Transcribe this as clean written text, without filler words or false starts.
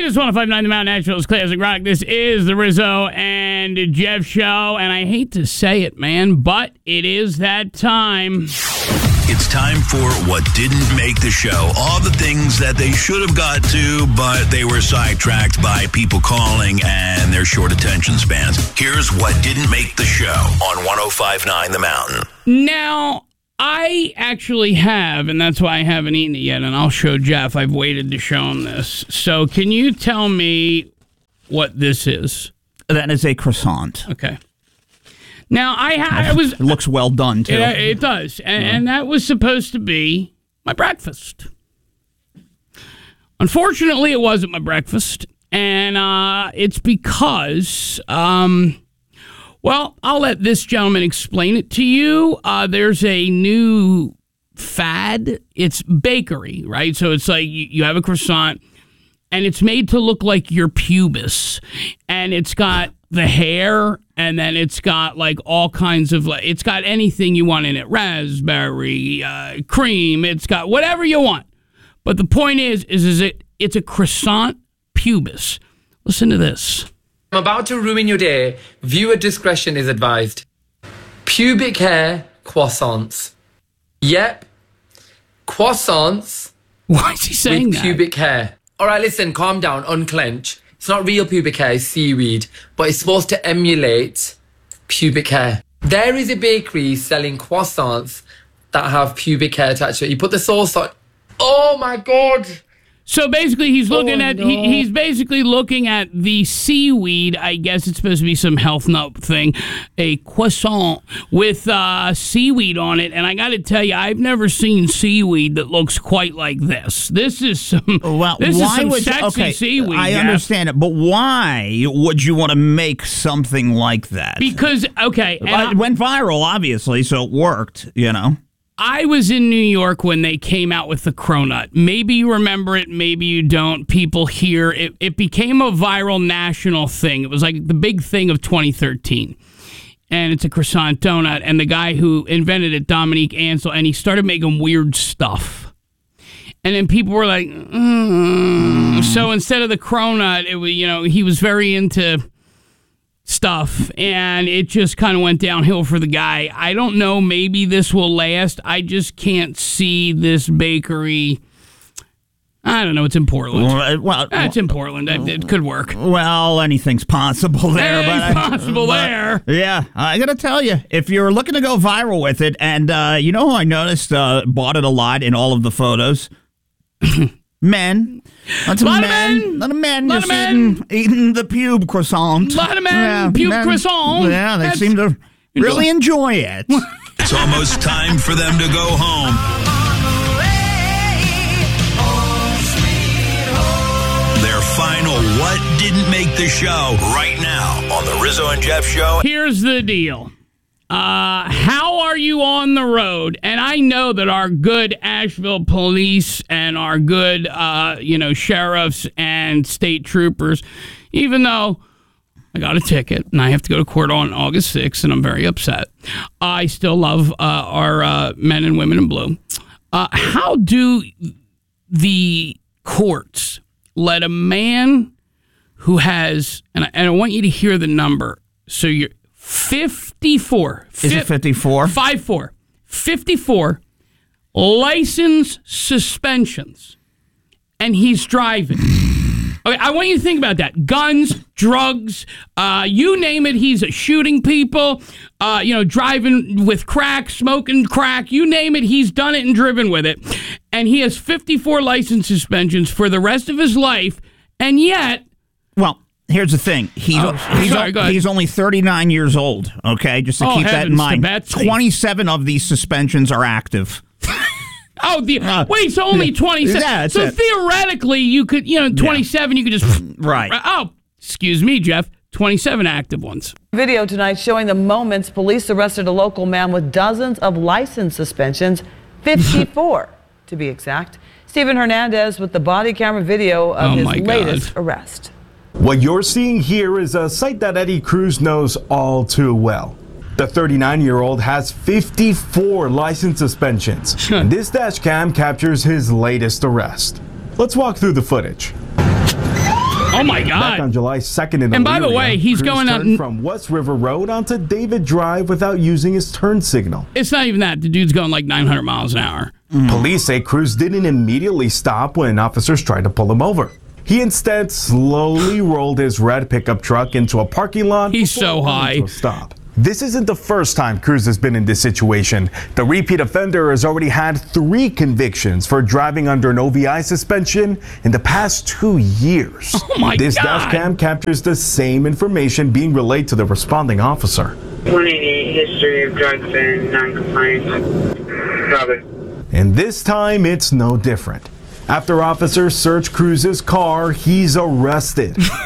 is 105.9 The Mountain, Nashville's Classic Rock. This is the Rizzo and Jeff Show, and I hate to say it, man, but it is that time. It's time for What Didn't Make the Show. All the things that they should have got to, but they were sidetracked by people calling and their short attention spans. Here's What Didn't Make the Show on 105.9 The Mountain. Now, I actually have, and that's why I haven't eaten it yet, and I'll show Jeff. I've waited to show him this. So can you tell me what this is? That is a croissant. Okay. Now, it looks well done, too. It does. And that was supposed to be my breakfast. Unfortunately, it wasn't my breakfast. And it's because, well, I'll let this gentleman explain it to you. There's a new fad. It's bakery, right? So it's like you have a croissant, and it's made to look like your pubis. And it's got the hair, and then it's got like all kinds of, it's got anything you want in it. Raspberry, cream, it's got whatever you want. But the point is it's a croissant pubis. Listen to this. I'm about to ruin your day. Viewer discretion is advised. Pubic hair croissants. Yep. Croissants. Why is he saying with that? Pubic hair. All right, listen, calm down, unclench. It's not real pubic hair, it's seaweed, but it's supposed to emulate pubic hair. There is a bakery selling croissants that have pubic hair attached to it. You put the sauce on. Oh my God. So basically, he's looking he's basically looking at the seaweed. I guess it's supposed to be some health nut thing, a croissant with seaweed on it. And I got to tell you, I've never seen seaweed that looks quite like this. This is some sexy seaweed. I understand it, but why would you want to make something like that? Because it went viral, obviously, so it worked. You know. I was in New York when they came out with the cronut. Maybe you remember it, maybe you don't. People here, it became a viral national thing. It was like the big thing of 2013. And it's a croissant donut. And the guy who invented it, Dominique Ansel, and he started making weird stuff. And then people were like, So instead of the cronut, it was, he was very into stuff, and it just kind of went downhill for the guy. I don't know, maybe this will last. I just can't see this bakery. I don't know, it's in Portland. It's in Portland. It could work. Well, anything's possible there. There. Yeah, I gotta tell you, if you're looking to go viral with it, and you know who I noticed bought it a lot in all of the photos? Men. Lots of men. A lot of men just eating the pube croissant. A lot of men, pube croissant. Yeah, they seem to really enjoy it. It's almost time for them to go home. Their final What Didn't Make the Show right now on the Rizzo and Jeff Show. Here's the deal. How are you on the road? And I know that our good Asheville police and our good, sheriffs and state troopers, even though I got a ticket and I have to go to court on August 6th and I'm very upset, I still love our men and women in blue. How do the courts let a man who has, and I want you to hear the number, so you're 54. Is it 54? 54. 54 license suspensions. And he's driving. Okay, I want you to think about that. Guns, drugs, you name it. He's shooting people, driving with crack, smoking crack. You name it. He's done it and driven with it. And he has 54 license suspensions for the rest of his life. And yet... Well... Here's the thing. He's only 39 years old, okay? Just to keep that in mind. 27 of these suspensions are active. Wait, so only 27. Yeah, so theoretically, you could, 27, you could just... Right. Oh, excuse me, Jeff. 27 active ones. Video tonight showing the moments police arrested a local man with dozens of license suspensions, 54 to be exact. Stephen Hernandez with the body camera video of his latest arrest. What you're seeing here is a sight that Eddie Cruz knows all too well. The 39-year-old has 54 license suspensions, and this dash cam captures his latest arrest. Let's walk through the footage. Oh my God! Back on July 2nd in And by the Elyria, way, he's Cruz going out turned from West River Road onto David Drive without using his turn signal. It's not even that. The dude's going like 900 miles an hour. Police say Cruz didn't immediately stop when officers tried to pull him over. He instead slowly rolled his red pickup truck into a parking lot. He's so high. To a stop. This isn't the first time Cruz has been in this situation. The repeat offender has already had 3 convictions for driving under an OVI suspension in the past 2 years. Oh my This God. dash cam captures the same information being relayed to the responding officer. 188 history of drugs and non-compliance. Robert. And this time, it's no different. After officers search Cruz's car, he's arrested.